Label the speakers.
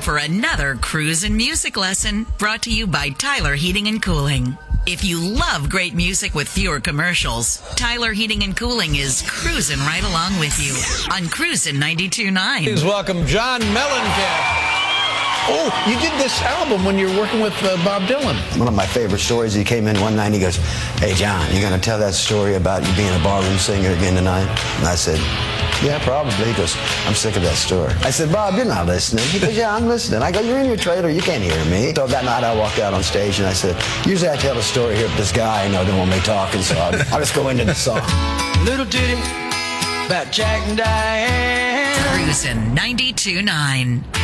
Speaker 1: for another Cruisin' Music Lesson brought to you by Tyler Heating and Cooling. If you love great music with fewer commercials, Tyler Heating and Cooling is cruising right along with you on Cruisin' 92.9.
Speaker 2: Please welcome John Mellencamp.
Speaker 3: Oh, you did this album when you were working with Bob Dylan.
Speaker 4: One of my favorite stories, he came in one night and he goes, "Hey, John, you going to tell that story about you being a barroom singer again tonight?" And I said, "Yeah, probably." He goes, "I'm sick of that story." I said, "Bob, you're not listening." He goes, "Yeah, I'm listening." I go, "You're in your trailer. You can't hear me." So that night I walked out on stage and I said, "Usually I tell a story here, but this guy, don't want me talking, so I'll just go into the song."
Speaker 5: Little ditty about Jack and Diane.
Speaker 1: Cruisin' 92.9.